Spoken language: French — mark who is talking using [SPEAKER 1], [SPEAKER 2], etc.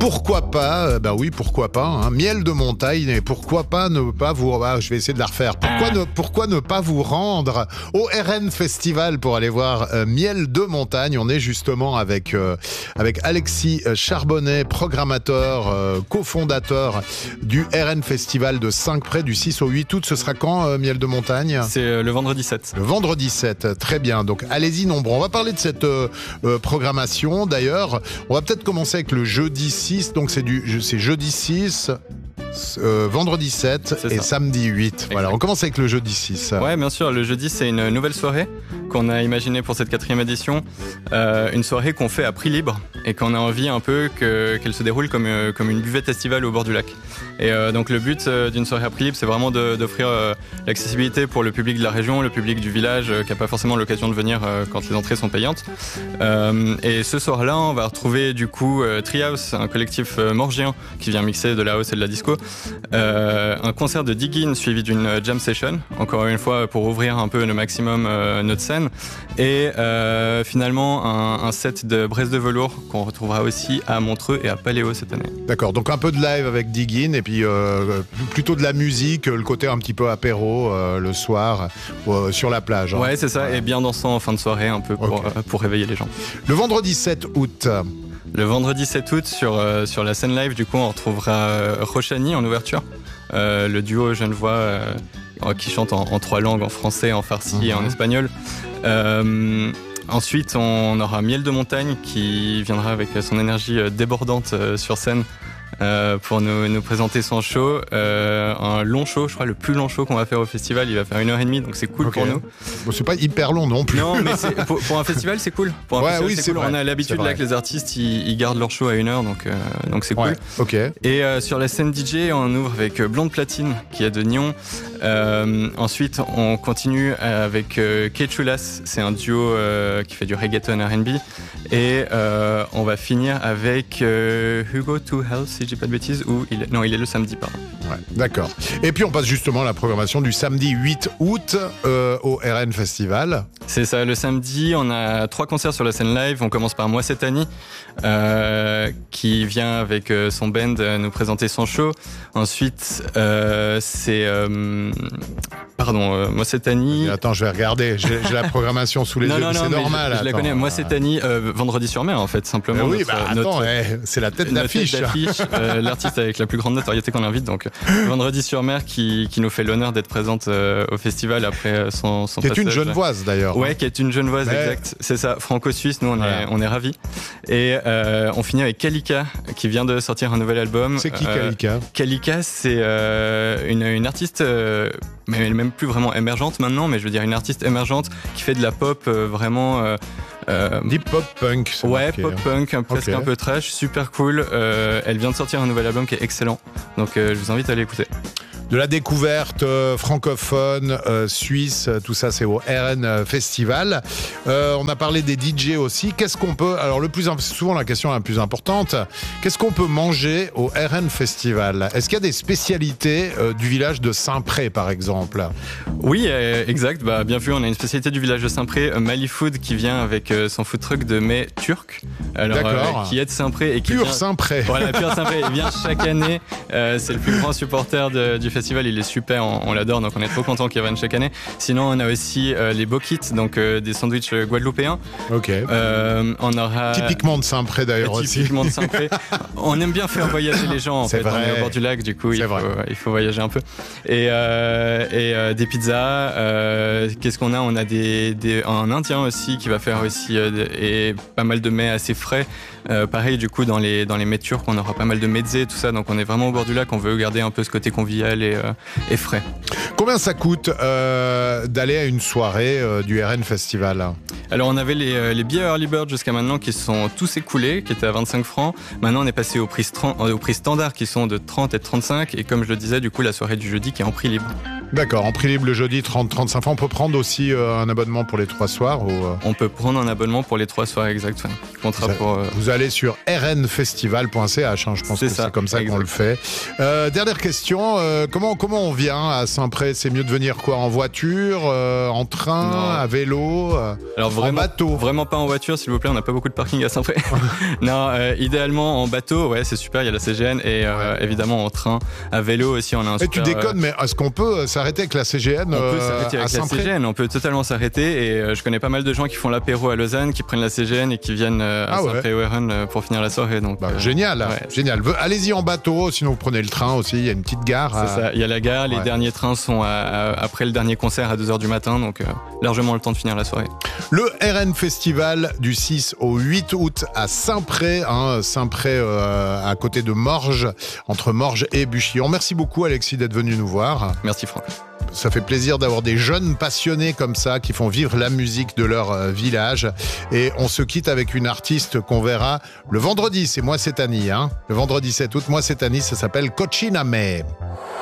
[SPEAKER 1] Pourquoi pas, pourquoi pas, hein, miel de montagne, et pourquoi pas ne pas vous... je vais essayer de la refaire. Pourquoi ne pas vous rendre au RN Festival pour aller voir Miel de montagne. On est justement avec Alexis Charbonnet, programmateur, cofondateur du RN Festival de Saint-Pré du 6 au 8 août. Ce sera quand, Miel de montagne ?
[SPEAKER 2] C'est le vendredi 7.
[SPEAKER 1] Le vendredi 7, très bien. Donc allez-y nombreux. On va parler de cette programmation. D'ailleurs, on va peut-être commencer avec le jeudi 6. Donc c'est jeudi 6, vendredi 7 et samedi 8. Exact. Voilà, on commence avec le jeudi 6.
[SPEAKER 2] Ouais, bien sûr. Le jeudi, c'est une nouvelle soirée qu'on a imaginée pour cette 4e édition. Une soirée qu'on fait à prix libre et qu'on a envie un peu qu'elle se déroule comme une buvette estivale au bord du lac. Et donc le but d'une soirée à prix libre, c'est vraiment d'offrir l'accessibilité pour le public de la région, le public du village qui n'a pas forcément l'occasion de venir quand les entrées sont payantes. Et ce soir-là, on va retrouver du coup Treehouse, un collectif morgien qui vient mixer de la house et de la disco. Un concert de Diggin suivi d'une jam session, encore une fois pour ouvrir un peu le maximum notre scène. Et finalement un set de Braise de velours qu'on retrouvera aussi à Montreux et à Paléo cette année.
[SPEAKER 1] D'accord, donc un peu de live avec Diggin et puis plutôt de la musique, le côté un petit peu apéro le soir sur la plage. Hein.
[SPEAKER 2] Ouais, c'est ça, et bien dansant en fin de soirée un peu pour réveiller les gens.
[SPEAKER 1] Le vendredi 7 août.
[SPEAKER 2] Le vendredi 7 août, sur la scène live, du coup, on retrouvera Rochani en ouverture, le duo genevois qui chante en 3 langues, en français, en farsi et en espagnol. Ensuite, on aura Miel de montagne qui viendra avec son énergie débordante sur scène pour nous présenter son show. Un long show, je crois le plus long show qu'on va faire au festival. Il va faire 1h30, donc c'est cool pour nous.
[SPEAKER 1] Bon, c'est pas hyper long non plus.
[SPEAKER 2] Non, mais pour un festival, c'est cool. Pour un festival, c'est cool. On a l'habitude là que les artistes ils gardent leur show à 1h, donc c'est cool.
[SPEAKER 1] Okay.
[SPEAKER 2] Et sur la scène DJ, on ouvre avec Blonde Platine qui est de Nyon. Ensuite, on continue avec Kechulas, c'est un duo qui fait du reggaeton R&B. Et on va finir avec Hugo to Hell, si je dis pas de bêtises, il est le samedi, pardon.
[SPEAKER 1] Ouais, d'accord. Et puis on passe justement à la programmation du samedi 8 août au RN Festival.
[SPEAKER 2] C'est ça, le samedi, on a 3 concerts sur la scène live. On commence par Moi C'est Annie, qui vient avec son band nous présenter son show. Ensuite, c'est... Moi c'est Annie.
[SPEAKER 1] Attends, je vais regarder. J'ai la programmation sous les yeux. C'est normal.
[SPEAKER 2] Je la connais. Moi c'est Annie. Vendredi sur mer en fait, simplement.
[SPEAKER 1] Oui, c'est la tête d'affiche.
[SPEAKER 2] L'artiste avec la plus grande notoriété qu'on invite. Donc Vendredi sur mer qui nous fait l'honneur d'être présente au festival après son
[SPEAKER 1] qui est une Genevoise d'ailleurs.
[SPEAKER 2] Ouais, qui est une Genevoise, exact. C'est ça, franco-suisse. Nous on est ravis. Et on finit avec Kalika qui vient de sortir un nouvel album.
[SPEAKER 1] C'est qui Kalika?
[SPEAKER 2] Kalika, c'est une artiste, mais elle est même plus vraiment émergente maintenant, mais je veux dire une artiste émergente qui fait de la pop vraiment
[SPEAKER 1] deep pop punk.
[SPEAKER 2] Ouais, pop punk, presque un peu trash, super cool. Elle vient de sortir un nouvel album qui est excellent, donc je vous invite à l'écouter.
[SPEAKER 1] De la découverte francophone, suisse, tout ça c'est au RN Festival. On a parlé des DJ aussi. Qu'est-ce qu'on peut... Alors souvent la question la plus importante, qu'est-ce qu'on peut manger au RN Festival? Est-ce qu'il y a des spécialités du village de Saint-Pré par exemple?
[SPEAKER 2] Oui, exact. Bien vu, on a une spécialité du village de Saint-Pré, Mali Food, qui vient avec son food truck de mets turc. Alors, qui est de Saint-Pré et qui
[SPEAKER 1] Pur Saint-Pré.
[SPEAKER 2] Voilà, Pur Saint-Pré. Il vient chaque année. C'est le plus grand supporter du festival. Il est super, on l'adore, donc on est trop content qu'il revienne chaque année. Sinon, on a aussi les Bokits, donc des sandwichs guadeloupéens.
[SPEAKER 1] Ok.
[SPEAKER 2] On aura
[SPEAKER 1] typiquement de Saint-Pré d'ailleurs aussi.
[SPEAKER 2] Typiquement de Saint-Pré. On aime bien faire voyager les gens. En fait,
[SPEAKER 1] vrai.
[SPEAKER 2] On est au bord du lac, du coup, il faut voyager un peu. Et des pizzas. Qu'est-ce qu'on a? On a un Indien aussi qui va faire aussi et pas mal de mets assez frais. Pareil, du coup, dans les mets turcs, on aura pas mal de mezzés, tout ça. Donc, on est vraiment au bord du lac. On veut garder un peu ce côté convivial et frais.
[SPEAKER 1] Combien ça coûte d'aller à une soirée du RN Festival?
[SPEAKER 2] Alors on avait les billets Early Bird jusqu'à maintenant qui sont tous écoulés, qui étaient à 25 francs. Maintenant on est passé au prix standard qui sont de 30 et de 35. Et comme je le disais, du coup la soirée du jeudi qui est en prix libre.
[SPEAKER 1] D'accord, en prix libre le jeudi 30-35 francs. On peut prendre aussi un abonnement pour les 3 soirs
[SPEAKER 2] On peut prendre un abonnement pour les 3 soirs exacts.
[SPEAKER 1] Vous allez sur rnfestival.ch, je pense que c'est comme ça qu'on le fait. Dernière question, comment on vient à Saint-Pré? C'est mieux de venir quoi, en voiture, en train, à vélo, en bateau?
[SPEAKER 2] Vraiment pas en voiture, s'il vous plaît, on n'a pas beaucoup de parking à Saint-Pré. Non, idéalement en bateau, ouais, c'est super, il y a la CGN et évidemment en train, à vélo aussi, on a un super...
[SPEAKER 1] Et tu déconnes, mais est-ce qu'on peut s'arrêter avec la CGN?
[SPEAKER 2] On peut s'arrêter avec la CGN, on peut totalement s'arrêter et je connais pas mal de gens qui font l'apéro à Lausanne, qui prennent la CGN et qui viennent à Saint-Pré-Ouéren pour finir la soirée. Donc,
[SPEAKER 1] génial, génial. Allez-y en bateau, sinon vous prenez le train aussi, il y a une petite gare.
[SPEAKER 2] C'est ça, il y a la gare, les derniers trains sont après le dernier concert à 2h du matin, donc largement le temps de finir la soirée.
[SPEAKER 1] Le RN Festival du 6 au 8 août à Saint-Pré, Saint-Pré à côté de Morges, entre Morges et Buchillon. Merci beaucoup Alexis d'être venu nous voir.
[SPEAKER 2] Merci Franck.
[SPEAKER 1] Ça fait plaisir d'avoir des jeunes passionnés comme ça qui font vivre la musique de leur village. Et on se quitte avec une artiste qu'on verra le vendredi, c'est Moi c'est Annie. Le vendredi 7 août, Moi c'est Annie, ça s'appelle Cochina May.